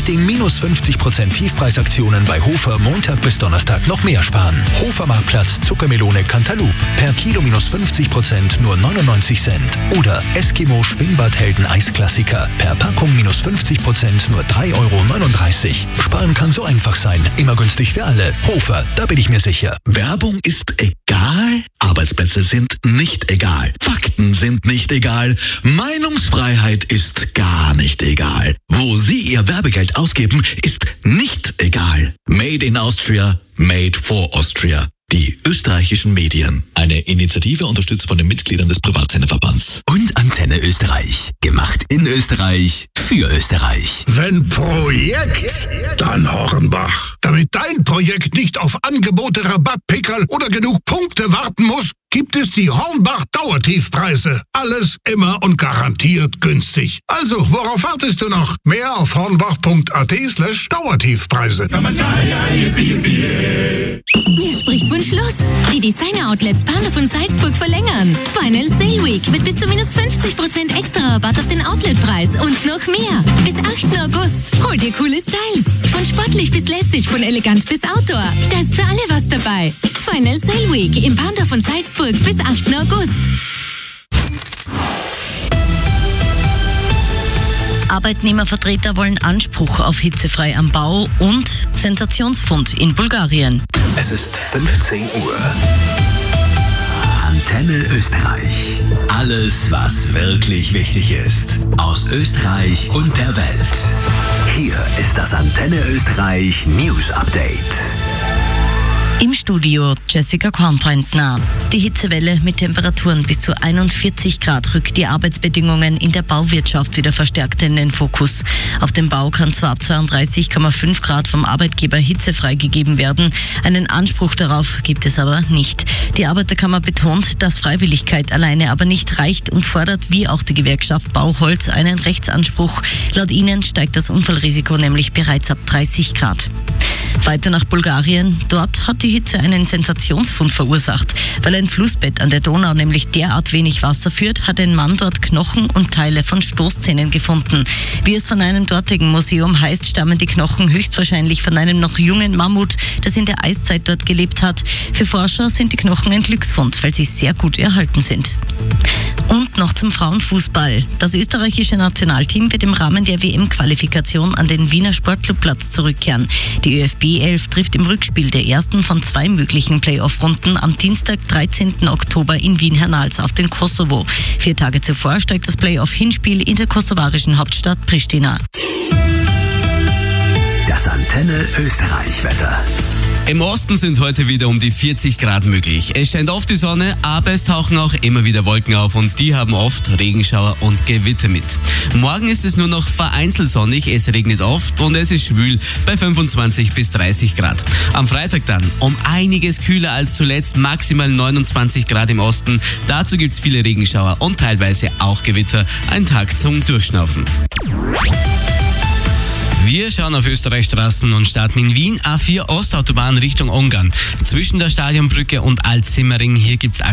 Mit den minus 50% Tiefpreisaktionen bei Hofer Montag bis Donnerstag noch mehr sparen. Hofer Marktplatz Zuckermelone Cantaloupe. Per Kilo minus 50% nur 99 Cent. Oder Eskimo Schwimmbadhelden Eisklassiker. Per Packung minus 50% nur 3,39 Euro. Sparen kann so einfach sein. Immer günstig für alle. Hofer, da bin ich mir sicher. Werbung ist egal? Arbeitsplätze sind nicht egal. Fakten sind nicht egal. Meinungsfreiheit ist gar nicht egal. Wo Sie Ihr Werbegeld ausgeben, ist nicht egal. Made in Austria, made for Austria. Die österreichischen Medien. Eine Initiative unterstützt von den Mitgliedern des Privatsenderverbands. Und Antenne Österreich. Gemacht in Österreich, für Österreich. Wenn Projekt, dann Hornbach. Damit dein Projekt nicht auf Angebote, Rabattpickerl oder genug Punkte warten muss, gibt es die Hornbach Dauertiefpreise. Alles immer und garantiert günstig. Also, worauf wartest du noch? Mehr auf hornbach.at/Dauertiefpreise. Hier spricht von Schluss. Die Designer-Outlets Pandorf und Salzburg verlängern. Final Sale Week mit bis zu minus 50% extra Rabatt auf den Outletpreis und noch mehr. Bis 8. August. Hol dir coole Styles. Von sportlich bis lässig, von elegant bis Outdoor. Da ist für alle was dabei. Final Sale Week im Pandorf und Salzburg bis 8. August. Arbeitnehmervertreter wollen Anspruch auf hitzefrei am Bau und Sensationsfund in Bulgarien. Es ist 15 Uhr. Antenne Österreich. Alles, was wirklich wichtig ist. Aus Österreich und der Welt. Hier ist das Antenne Österreich News Update. Im Studio Jessica Kornbrandner. Die Hitzewelle mit Temperaturen bis zu 41 Grad rückt die Arbeitsbedingungen in der Bauwirtschaft wieder verstärkt in den Fokus. Auf dem Bau kann zwar ab 32,5 Grad vom Arbeitgeber hitzefrei gegeben werden, einen Anspruch darauf gibt es aber nicht. Die Arbeiterkammer betont, dass Freiwilligkeit alleine aber nicht reicht und fordert, wie auch die Gewerkschaft Bauholz, einen Rechtsanspruch. Laut ihnen steigt das Unfallrisiko nämlich bereits ab 30 Grad. Weiter nach Bulgarien. Dort hat die Hitze einen Sensationsfund verursacht. Weil ein Flussbett an der Donau nämlich derart wenig Wasser führt, hat ein Mann dort Knochen und Teile von Stoßzähnen gefunden. Wie es von einem dortigen Museum heißt, stammen die Knochen höchstwahrscheinlich von einem noch jungen Mammut, das in der Eiszeit dort gelebt hat. Für Forscher sind die Knochen ein Glücksfund, weil sie sehr gut erhalten sind. Und noch zum Frauenfußball. Das österreichische Nationalteam wird im Rahmen der WM-Qualifikation an den Wiener Sportclubplatz zurückkehren. Die ÖFB-11 trifft im Rückspiel der ersten von 2 möglichen Playoff-Runden am Dienstag, 13. Oktober in Wien-Hernals auf den Kosovo. 4 Tage zuvor steigt das Playoff-Hinspiel in der kosovarischen Hauptstadt Pristina. Das Antenne Österreich-Wetter. Im Osten sind heute wieder um die 40 Grad möglich. Es scheint oft die Sonne, aber es tauchen auch immer wieder Wolken auf und die haben oft Regenschauer und Gewitter mit. Morgen ist es nur noch vereinzelt sonnig, es regnet oft und es ist schwül bei 25 bis 30 Grad. Am Freitag dann um einiges kühler als zuletzt, maximal 29 Grad im Osten. Dazu gibt's viele Regenschauer und teilweise auch Gewitter. Ein Tag zum Durchschnaufen. Wir schauen auf Österreichs Straßen und starten in Wien. A4 Ostautobahn Richtung Ungarn. Zwischen der Stadionbrücke und Altsimmering, hier gibt's